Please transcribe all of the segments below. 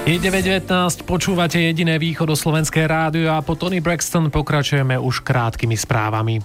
Je 9:19, počúvate jediné východoslovenské rádio a po Tony Braxton pokračujeme už krátkými správami.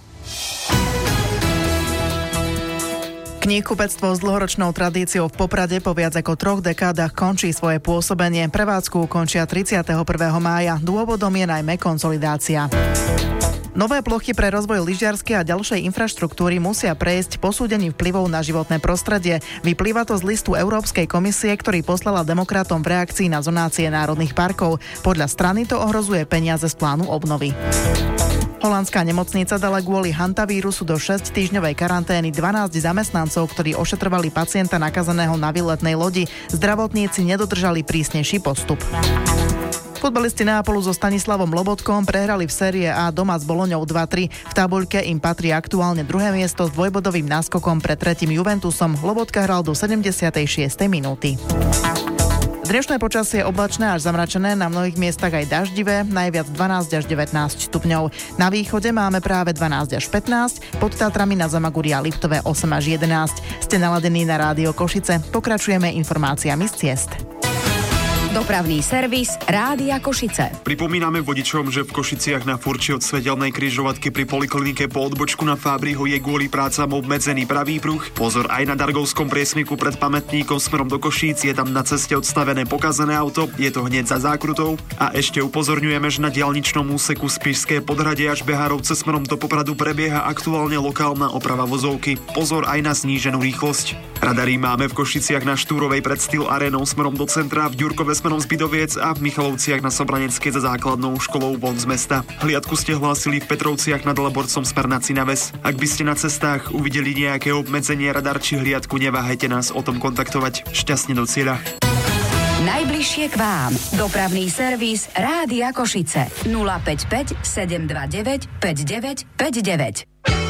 Knihkupectvo s dlhoročnou tradíciou v Poprade po viac ako 3 dekádach končí svoje pôsobenie. Prevádzku končia 31. mája. Dôvodom je najmä konsolidácia. Nové plochy pre rozvoj lyžiarskej a ďalšej infraštruktúry musia prejsť posúdením vplyvov na životné prostredie. Vyplýva to z listu Európskej komisie, ktorý poslala demokratom v reakcii na zonácie národných parkov. Podľa strany to ohrozuje peniaze z plánu obnovy. Holandská nemocnica dala kvôli hantavírusu do 6-týždňovej karantény 12 zamestnancov, ktorí ošetrovali pacienta nakazaného na výletnej lodi. Zdravotníci nedodržali prísnejší postup. Futbalisti Neapolu so Stanislavom Lobotkom prehrali v série A doma s Boloňou 2-3. V tabuľke im patrí aktuálne druhé miesto s dvojbodovým náskokom pred tretím Juventusom. Lobotka hral do 76. minúty. Dnešné počasie je oblačné až zamračené, na mnohých miestach aj daždivé, najviac 12 až 19 stupňov. Na východe máme práve 12 až 15, pod Tatrami na Zamaguri a Liptove 8 až 11. Ste naladení na Rádio Košice, pokračujeme informáciami z ciest. Dopravný servis Rádia Košice. Pripomíname vodičom, že v Košiciach na furči od svetelnej križovatky pri poliklinike po odbočku na Fábriho je kvôli prácam obmedzený pravý pruh. Pozor aj na Dargovskom priesmyku pred pamätníkom smerom do Košíc, je tam na ceste odstavené pokazené auto, je to hneď za zákrutou. A ešte upozorňujeme, že na diaľničnom úseku Spišské Podhradie až Beharovce smerom do Popradu prebieha aktuálne lokálna oprava vozovky. Pozor aj na sníženú rýchlosť. Radary máme v Košiciach na Štúrovej pred Steel Arenou smerom do centra, v Ďurkove smerom z Bidoviec a v Michalovciach na Sobraneckej za základnou školou von z mesta. Hliadku ste hlásili v Petrovciach nad Leborcom smer na Cinaves. Ak by ste na cestách uvideli nejaké obmedzenie, radar či hliadku, neváhajte nás o tom kontaktovať. Šťastne do cieľa. Najbližšie k vám. Dopravný servis Rádia Košice. 055 729 5959.